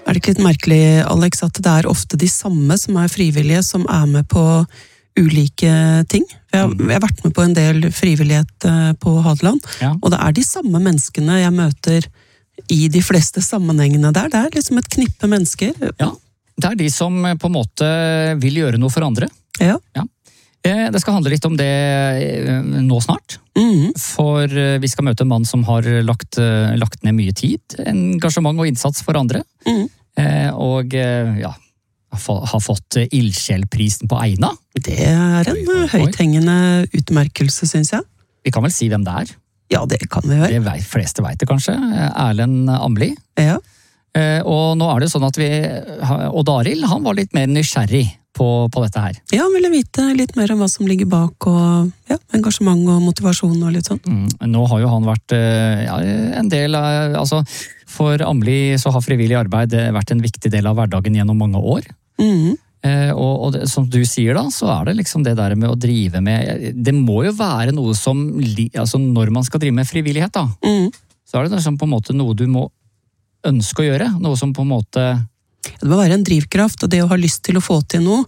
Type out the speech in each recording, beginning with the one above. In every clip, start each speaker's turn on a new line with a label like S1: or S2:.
S1: Er det ikke litt merkelig, Alex, at det er ofte de samme som er frivillige, som er med på ulike ting? Jeg har vært med på en del frivillighet på Hadeland, og det er de samme menneskene jeg møter i de fleste sammenhengene der. Det er liksom et knippe mennesker.
S2: Ja, det er de som på en måte vil gjøre noe for andre.
S1: Ja.
S2: Det skal handle litt om det nå snart. For vi skal møte en mann som har lagt ned mye tid, engasjement og innsats for andre. Og har fått Ildsjelprisen på Eina.
S1: Det er en høythengende utmerkelse, synes jeg.
S2: Vi kan vel si hvem det er?
S1: Ja, det kan vi vel.
S2: De fleste vet det kanskje. Erlend Ambli.
S1: Ja.
S2: Og nå er det sånn at Odd Arild, han var litt mer nysgjerrig på dette her.
S1: Ja, han ville vite litt mer om hva som ligger bak, og engasjement og motivasjon og litt sånn.
S2: Nå har jo han vært en del av, altså for Ambli så har frivillig arbeid vært en viktig del av hverdagen gjennom mange år. Og det, som du sier da, så er det liksom det der med å drive med, det må jo være noe som, altså når man skal drive med frivillighet da, så er det liksom på en måte noe du må ønske å gjøre, noe som på en måte...
S1: Det må være en drivkraft, og det å ha lyst til å få til noe.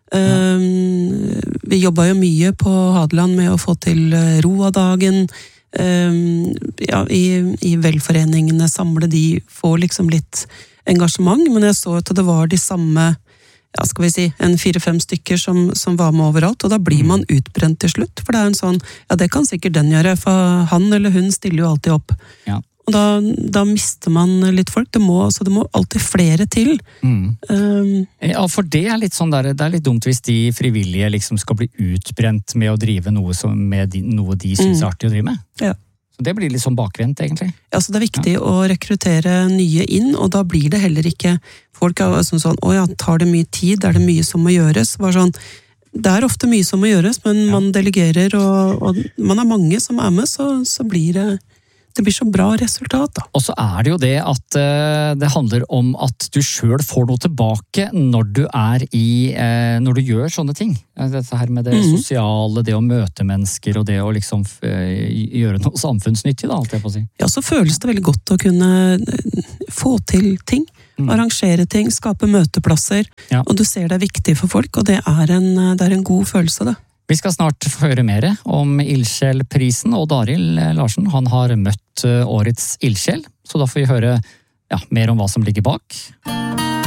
S1: Vi jobbet jo mye på Hadeland med å få til Roadagen, i velforeningene, samle de, få liksom litt engasjement, men jeg så at det var de samme, skal vi si, 4-5 stykker som var med overalt, og da blir man utbrent til slutt, for det er en sånn, det kan sikkert den gjøre, for han eller hun stiller jo alltid opp.
S2: Ja.
S1: Og da mister man litt folk. Det må alltid flere til.
S2: Ja, for det er litt sånn der, det er litt dumt hvis de frivillige liksom skal bli utbrent med å drive noe noe de synes er artig å drive med.
S1: Ja.
S2: Så det blir litt sånn bakvendt, egentlig.
S1: Ja, så det er viktig å rekruttere nye inn, og da blir det heller ikke folk er sånn, tar det mye tid, er det mye som må gjøres? Bare sånn, det er ofte mye som må gjøres, men man delegerer, og man er mange som er med, så blir det blir så bra resultat da.
S2: Og så er det jo det at det handler om at du selv får noe tilbake når du når du gjør sånne ting. Dette her med det sosiale, det å møte mennesker og det å liksom gjøre noe samfunnsnyttig da, alt jeg på å si. Ja,
S1: så føles det veldig godt å kunne få til ting, arrangere ting, skape møteplasser, og du ser det er viktig for folk, og det er en god følelse da.
S2: Vi skal snart høre mer om Ildsjelprisen, og Arild Larsen, han har møtt årets ildsjel, så da får vi høre mer om hva som ligger bak.